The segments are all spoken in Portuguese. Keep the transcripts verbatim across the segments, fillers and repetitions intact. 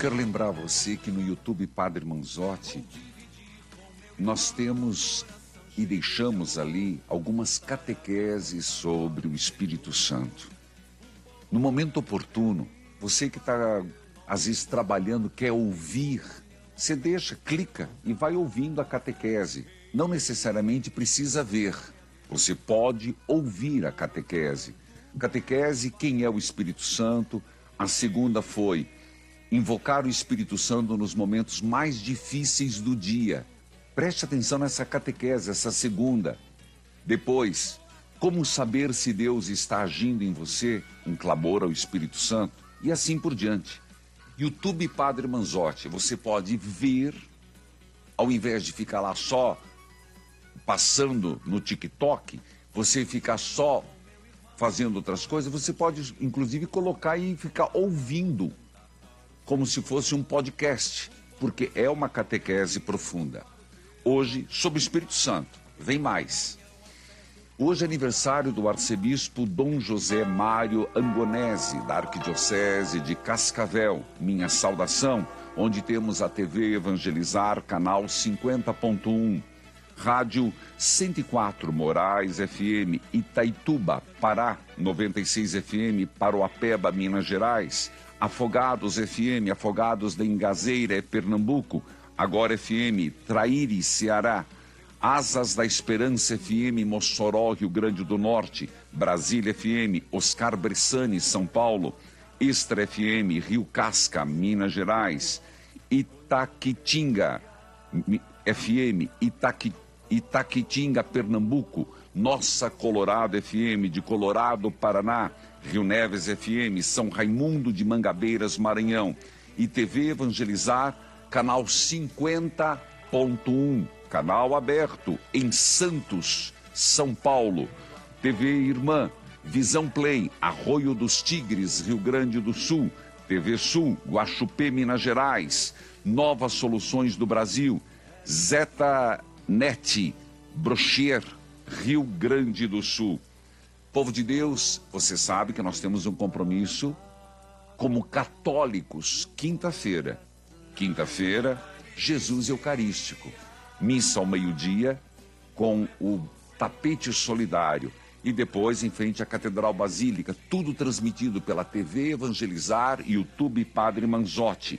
quero lembrar você que no YouTube Padre Manzotti, nós temos e deixamos ali algumas catequeses sobre o Espírito Santo. No momento oportuno, você que está, às vezes, trabalhando, quer ouvir, você deixa, clica e vai ouvindo a catequese. Não necessariamente precisa ver, você pode ouvir a catequese. Catequese, quem é o Espírito Santo? A segunda foi invocar o Espírito Santo nos momentos mais difíceis do dia. Preste atenção nessa catequese, essa segunda. Depois, como saber se Deus está agindo em você? Um clamor ao Espírito Santo. E assim por diante. YouTube Padre Manzotti, você pode ver, ao invés de ficar lá só passando no TikTok, você ficar só fazendo outras coisas, você pode inclusive colocar e ficar ouvindo, como se fosse um podcast, porque é uma catequese profunda. Hoje, sobre o Espírito Santo, vem mais. Hoje é aniversário do arcebispo Dom José Mário Angonese, da Arquidiocese de Cascavel. Minha saudação, onde temos a T V Evangelizar, canal cinquenta ponto um. Rádio cento e quatro Moraes F M, Itaituba, Pará, noventa e seis F M, Paroapeba, Minas Gerais, Afogados F M, Afogados da Engazeira, Pernambuco, Agora F M, Traíre, Ceará, Asas da Esperança F M, Mossoró, Rio Grande do Norte, Brasília F M, Oscar Bressani, São Paulo, Extra F M, Rio Casca, Minas Gerais, Itaquitinga F M, Itaqui, Itaquitinga, Pernambuco, Nossa Colorado F M, de Colorado, Paraná, Rio Neves F M, São Raimundo de Mangabeiras, Maranhão, e T V Evangelizar, canal cinquenta ponto um, canal aberto em Santos, São Paulo. T V Irmã, Visão Play, Arroio dos Tigres, Rio Grande do Sul, T V Sul, Guaxupé, Minas Gerais, Novas Soluções do Brasil, Zeta Net, Brocher, Rio Grande do Sul. Povo de Deus, você sabe que nós temos um compromisso como católicos, quinta-feira. Quinta-feira, Jesus Eucarístico. Missa ao meio-dia, com o tapete solidário. E depois, em frente à Catedral Basílica, tudo transmitido pela T V Evangelizar e YouTube Padre Manzotti.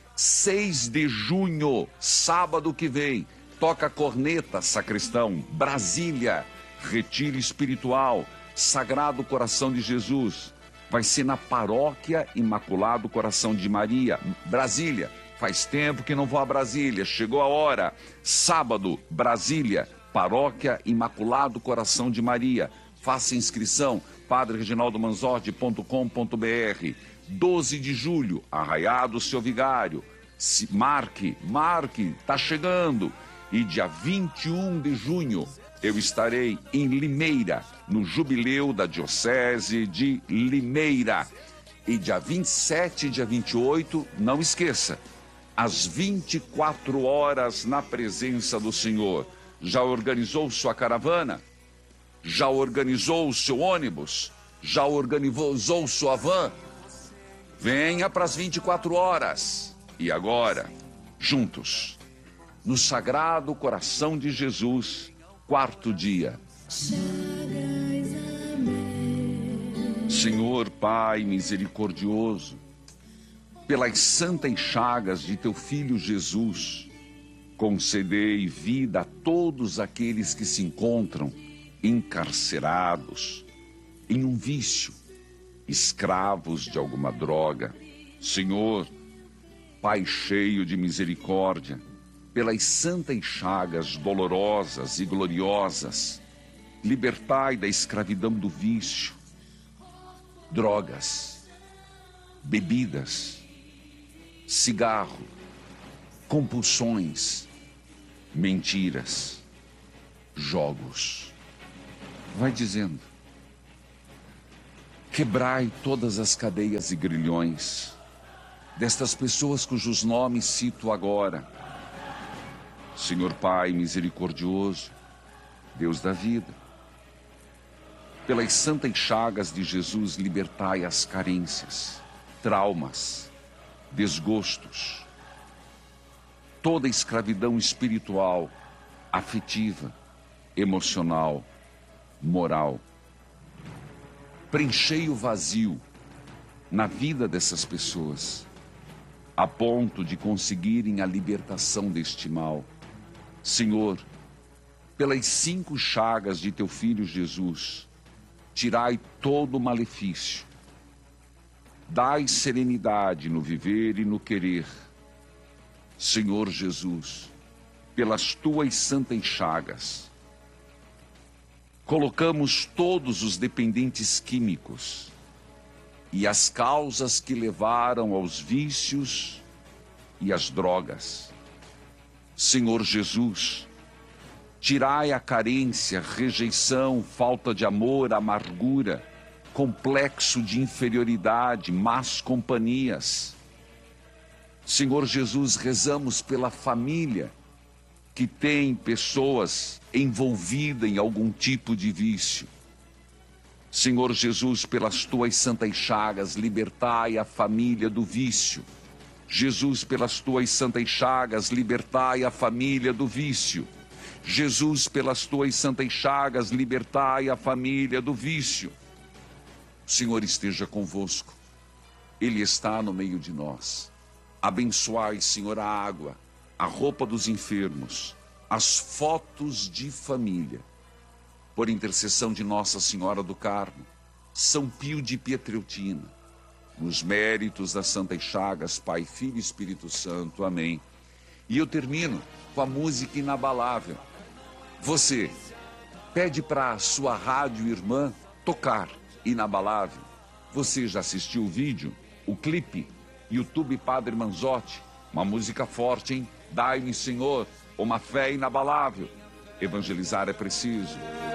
seis de junho, sábado que vem, toca a corneta, sacristão, Brasília, retiro espiritual, Sagrado Coração de Jesus. Vai ser na Paróquia Imaculado Coração de Maria, Brasília. Faz tempo que não vou a Brasília, chegou a hora. Sábado, Brasília, Paróquia Imaculado Coração de Maria. Faça inscrição, padre reginaldo manzotti ponto com ponto br. doze de julho, Arraiado Seu Vigário. Se, marque, marque, tá chegando. E dia vinte e um de junho, eu estarei em Limeira, no Jubileu da Diocese de Limeira. E dia vinte e sete e dia vinte e oito, não esqueça, às vinte e quatro horas na presença do Senhor. Já organizou sua caravana? Já organizou o seu ônibus? Já organizou sua van? Venha para as vinte e quatro horas. E agora, juntos, no Sagrado Coração de Jesus, quarto dia. Senhor Pai misericordioso, pelas santas chagas de teu Filho Jesus, concedei vida a todos aqueles que se encontram encarcerados, em um vício, escravos de alguma droga. Senhor, Pai cheio de misericórdia, pelas santas chagas dolorosas e gloriosas, libertai da escravidão do vício, drogas, bebidas, cigarro, compulsões, mentiras, jogos. Vai dizendo. Quebrai todas as cadeias e grilhões destas pessoas cujos nomes cito agora. Senhor Pai misericordioso, Deus da vida, pelas santas chagas de Jesus, libertai as carências, traumas, desgostos, toda escravidão espiritual, afetiva, emocional, moral. Preenchei o vazio na vida dessas pessoas, a ponto de conseguirem a libertação deste mal. Senhor, pelas cinco chagas de teu Filho Jesus, tirai todo o malefício. Dai serenidade no viver e no querer. Senhor Jesus, pelas tuas santas chagas, colocamos todos os dependentes químicos e as causas que levaram aos vícios e às drogas. Senhor Jesus, tirai a carência, rejeição, falta de amor, amargura, complexo de inferioridade, más companhias. Senhor Jesus, rezamos pela família que tem pessoas envolvidas em algum tipo de vício. Senhor Jesus, pelas tuas santas chagas, libertai a família do vício. Jesus, pelas tuas santas chagas, libertai a família do vício. Jesus, pelas tuas santas chagas, libertai a família do vício. O Senhor esteja convosco. Ele está no meio de nós. Abençoai, Senhor, a água, a roupa dos enfermos, as fotos de família. Por intercessão de Nossa Senhora do Carmo, São Pio de Pietreutina, nos méritos das santas chagas, Pai, Filho e Espírito Santo. Amém. E eu termino com a música inabalável. Você pede para a sua rádio irmã tocar Inabalável. Você já assistiu o vídeo, o clipe? YouTube Padre Manzotti, uma música forte, hein? Dai-me, Senhor, uma fé inabalável. Evangelizar é preciso.